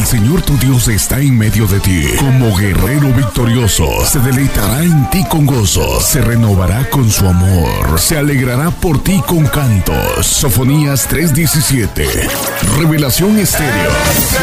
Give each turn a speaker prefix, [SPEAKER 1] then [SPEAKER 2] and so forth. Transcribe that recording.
[SPEAKER 1] el Señor tu Dios está en medio de ti, como guerrero victorioso, se deleitará en ti con gozo, se renovará con su amor, se alegrará por ti con cantos. Sofonías 3:17. Revelación Estéreo.